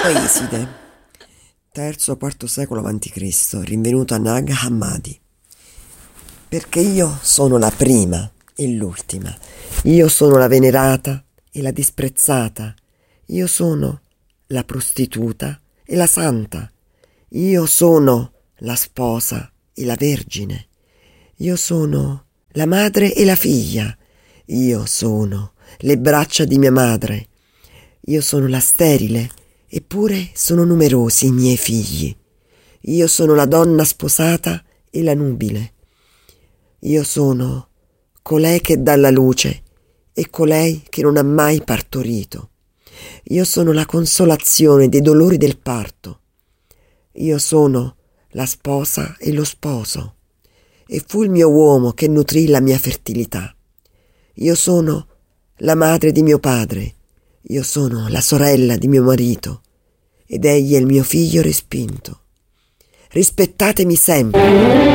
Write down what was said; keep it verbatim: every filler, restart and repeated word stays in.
Iside, terzo o quarto secolo avanti Cristo, rinvenuto a Nag Hammadi. Perché io sono la prima e l'ultima, io sono la venerata e la disprezzata, io sono la prostituta e la santa, io sono la sposa e la vergine, io sono la madre e la figlia, io sono le braccia di mia madre, io sono la sterile, eppure sono numerosi i miei figli. Io sono la donna sposata e la nubile. Io sono colei che dà la luce e colei che non ha mai partorito. Io sono la consolazione dei dolori del parto. Io sono la sposa e lo sposo. E fu il mio uomo che nutrì la mia fertilità. Io sono la madre di mio padre. Io sono la sorella di mio marito ed egli è il mio figlio respinto. Rispettatemi sempre.